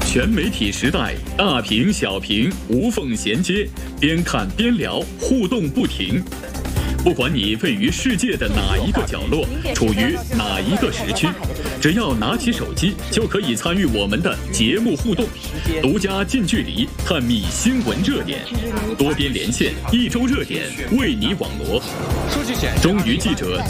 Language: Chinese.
全媒体时代，大屏小屏无缝衔接，边看边聊，互动不停。不管你位于世界的哪一个角落，处于哪一个时区，只要拿起手机，就可以参与我们的节目互动，独家近距离探秘新闻热点，多边连线，一周热点为你网罗。中娱记者